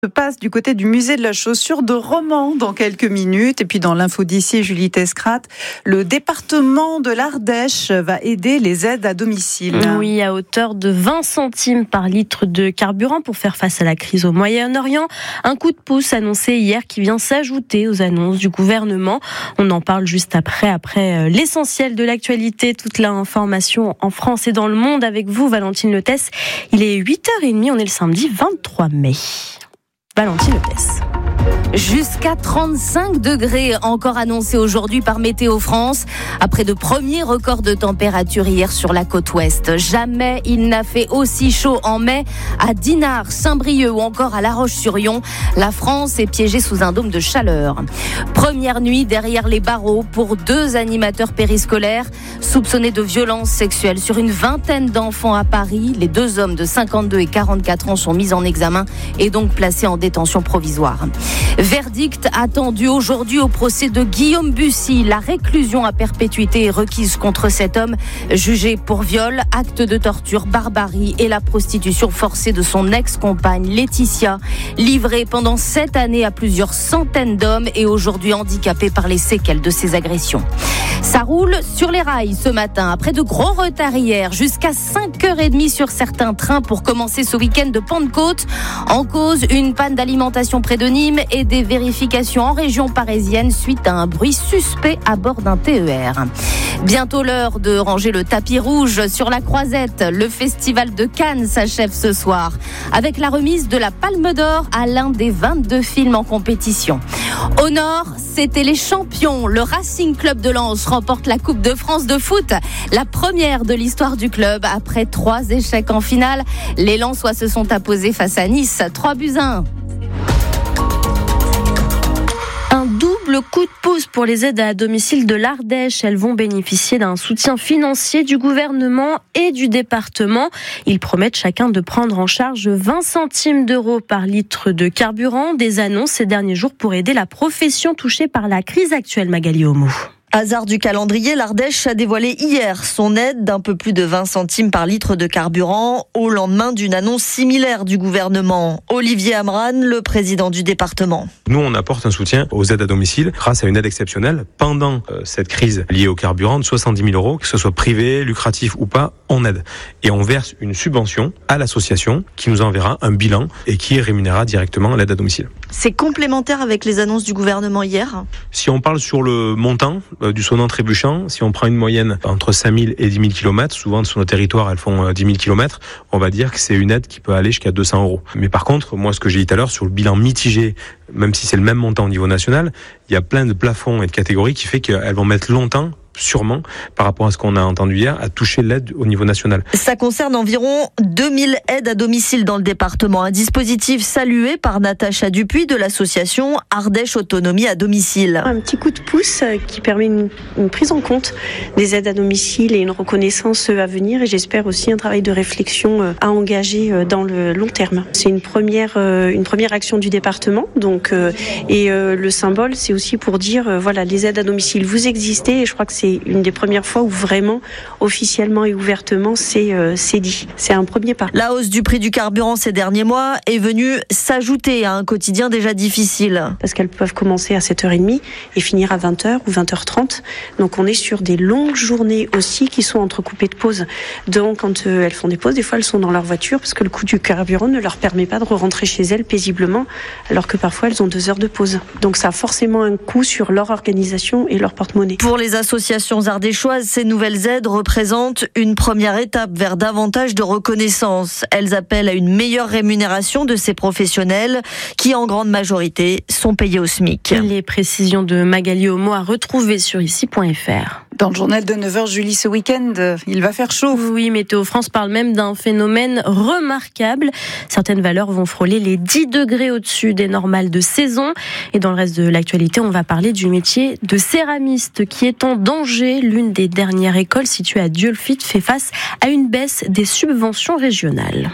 Se passe du côté du musée de la chaussure de Romans dans quelques minutes. Et puis dans l'info d'ici, Julie Tescrat, le département de l'Ardèche va aider les aides à domicile. Oui, à hauteur de 20 centimes par litre de carburant pour faire face à la crise au Moyen-Orient. Un coup de pouce annoncé hier qui vient s'ajouter aux annonces du gouvernement. On en parle juste après l'essentiel de l'actualité. Toute l'information en France et dans le monde avec vous, Valentine Lethès. Il est 8h30, on est le samedi 23 mai. Valentine Lethès. Jusqu'à 35 degrés encore annoncés aujourd'hui par Météo France. Après de premiers records de température hier sur la côte ouest. Jamais il n'a fait aussi chaud en mai à Dinard, Saint-Brieuc ou encore à La Roche-sur-Yon. La France est piégée sous un dôme de chaleur. Première nuit derrière les barreaux pour 2 animateurs périscolaires soupçonnés de violences sexuelles sur une vingtaine d'enfants à Paris. Les 2 hommes de 52 et 44 ans sont mis en examen et donc placés en détention provisoire. Verdict attendu aujourd'hui au procès de Guillaume Bussy. La réclusion à perpétuité est requise contre cet homme jugé pour viol, acte de torture, barbarie et la prostitution forcée de son ex-compagne Laetitia, livrée pendant 7 années à plusieurs centaines d'hommes et aujourd'hui handicapée par les séquelles de ses agressions. Ça roule sur les rails ce matin, après de gros retards hier, jusqu'à 5h30 sur certains trains pour commencer ce week-end de Pentecôte. En cause, une panne d'alimentation près de Nîmes et des vérifications en région parisienne suite à un bruit suspect à bord d'un TER. Bientôt l'heure de ranger le tapis rouge sur la Croisette. Le festival de Cannes s'achève ce soir avec la remise de la Palme d'Or à l'un des 22 films en compétition. Au nord, c'était les champions. Le Racing Club de Lens remporte la Coupe de France de foot, la première de l'histoire du club après 3 échecs en finale. Les Lensois se sont imposés face à Nice, 3-1. Un double coup de pouce pour les aides à domicile de l'Ardèche. Elles vont bénéficier d'un soutien financier du gouvernement et du département. Ils promettent chacun de prendre en charge 20 centimes d'euros par litre de carburant. Des annonces ces derniers jours pour aider la profession touchée par la crise actuelle, Magali Homo. Hasard du calendrier, l'Ardèche a dévoilé hier son aide d'un peu plus de 20 centimes par litre de carburant au lendemain d'une annonce similaire du gouvernement. Olivier Amran, le président du département. Nous, on apporte un soutien aux aides à domicile grâce à une aide exceptionnelle pendant cette crise liée au carburant de 70 000 euros, que ce soit privé, lucratif ou pas, on aide. Et on verse une subvention à l'association qui nous enverra un bilan et qui rémunérera directement l'aide à domicile. C'est complémentaire avec les annonces du gouvernement hier ? Si on parle sur le montant du sonnant-trébuchant, si on prend une moyenne entre 5 000 et 10 000 km, souvent sur nos territoires elles font 10 000 km, on va dire que c'est une aide qui peut aller jusqu'à 200 euros. Mais par contre, moi ce que j'ai dit tout à l'heure, sur le bilan mitigé, même si c'est le même montant au niveau national, il y a plein de plafonds et de catégories qui fait qu'elles vont mettre longtemps, sûrement, par rapport à ce qu'on a entendu hier, à toucher l'aide au niveau national. Ça concerne environ 2000 aides à domicile dans le département. Un dispositif salué par Natacha Dupuis de l'association Ardèche Autonomie à domicile. Un petit coup de pouce qui permet une prise en compte des aides à domicile et une reconnaissance à venir et j'espère aussi un travail de réflexion à engager dans le long terme. C'est une première action du département donc, et le symbole c'est aussi pour dire voilà, les aides à domicile vous existez et je crois que c'est une des premières fois où vraiment, officiellement et ouvertement, c'est dit. C'est un premier pas. La hausse du prix du carburant ces derniers mois est venue s'ajouter à un quotidien déjà difficile. Parce qu'elles peuvent commencer à 7h30 et finir à 20h ou 20h30. Donc on est sur des longues journées aussi qui sont entrecoupées de pauses. Donc quand elles font des pauses, des fois elles sont dans leur voiture parce que le coût du carburant ne leur permet pas de rentrer chez elles paisiblement alors que parfois elles ont 2 heures de pause. Donc ça a forcément un coût sur leur organisation et leur porte-monnaie. Pour les associations ardéchoises, ces nouvelles aides représentent une première étape vers davantage de reconnaissance. Elles appellent à une meilleure rémunération de ces professionnels qui, en grande majorité, sont payés au SMIC. Les précisions de Magali Homo à retrouver sur ici.fr. Dans le journal de 9h, Julie, ce week-end, il va faire chaud. Oui, Météo France parle même d'un phénomène remarquable. Certaines valeurs vont frôler les 10 degrés au-dessus des normales de saison. Et dans le reste de l'actualité, on va parler du métier de céramiste qui est en danger. L'une des dernières écoles située à Dieulefit fait face à une baisse des subventions régionales.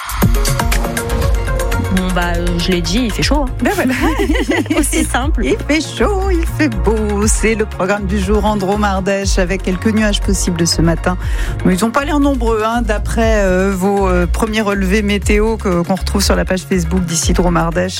Je l'ai dit, il fait chaud. Ben voilà. Aussi simple. Il fait chaud, il fait beau. C'est le programme du jour en Drôme Ardèche avec quelques nuages possibles ce matin. Mais ils n'ont pas l'air nombreux, d'après vos premiers relevés météo qu'on retrouve sur la page Facebook d'ici Drôme Ardèche.